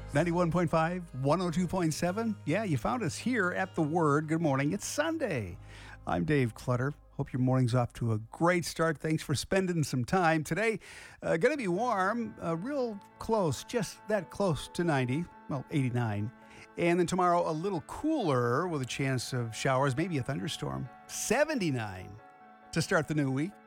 91.5, 102.7. Yeah, you found us here at The Word. Good morning. It's Sunday. I'm Dave Clutter. Hope your morning's off to a great start. Thanks for spending some time. Today, going to be warm, real close, just that close to 90, well, 89. And then tomorrow, a little cooler with a chance of showers, maybe a thunderstorm. 79 to start the new week.